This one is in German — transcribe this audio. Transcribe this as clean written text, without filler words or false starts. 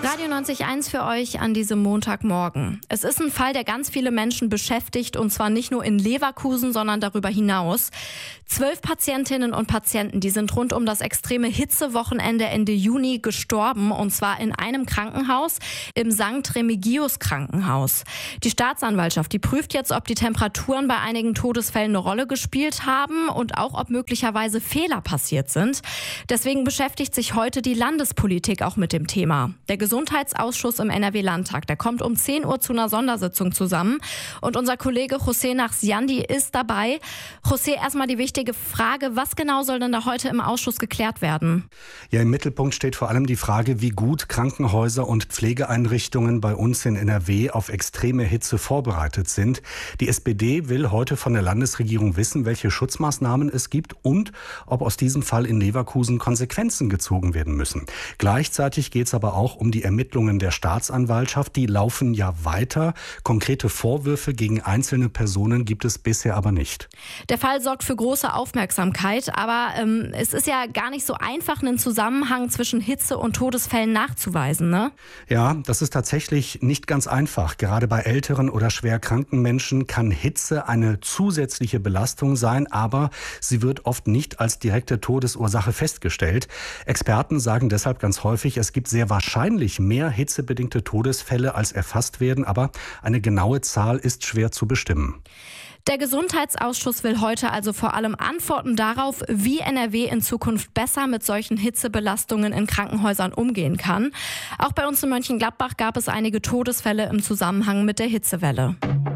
Radio 90.1 für euch an diesem Montagmorgen. Es ist ein Fall, der ganz viele Menschen beschäftigt, und zwar nicht nur in Leverkusen, sondern darüber hinaus. 12 Patientinnen und Patienten, die sind rund um das extreme Hitzewochenende Ende Juni gestorben, und zwar in einem Krankenhaus, im St. Remigius Krankenhaus. Die Staatsanwaltschaft, die prüft jetzt, ob die Temperaturen bei einigen Todesfällen eine Rolle gespielt haben und auch, ob möglicherweise Fehler passiert sind. Deswegen beschäftigt sich heute die Landespolitik auch mit dem Thema. Der Gesundheitsausschuss im NRW-Landtag, der kommt um 10 Uhr zu einer Sondersitzung zusammen. Und unser Kollege José Nachsiandi ist dabei. José, erstmal die wichtige Frage, was genau soll denn da heute im Ausschuss geklärt werden? Ja, im Mittelpunkt steht vor allem die Frage, wie gut Krankenhäuser und Pflegeeinrichtungen bei uns in NRW auf extreme Hitze vorbereitet sind. Die SPD will heute von der Landesregierung wissen, welche Schutzmaßnahmen es gibt und ob aus diesem Fall in Leverkusen Konsequenzen gezogen werden müssen. Gleichzeitig geht es aber auch um die Ermittlungen der Staatsanwaltschaft. Die laufen ja weiter. Konkrete Vorwürfe gegen einzelne Personen gibt es bisher aber nicht. Der Fall sorgt für große Aufmerksamkeit, aber es ist ja gar nicht so einfach, einen Zusammenhang zwischen Hitze und Todesfällen nachzuweisen, ne? Ja, das ist tatsächlich nicht ganz einfach. Gerade bei älteren oder schwer kranken Menschen kann Hitze eine zusätzliche Belastung sein, aber sie wird oft nicht als direkte Todesursache festgestellt. Experten sagen deshalb ganz häufig, es gibt sehr wahrscheinlich mehr hitzebedingte Todesfälle, als erfasst werden, aber eine genaue Zahl ist schwer zu bestimmen. Der Gesundheitsausschuss will heute also vor allem Antworten darauf, wie NRW in Zukunft besser mit solchen Hitzebelastungen in Krankenhäusern umgehen kann. Auch bei uns in Mönchengladbach gab es einige Todesfälle im Zusammenhang mit der Hitzewelle.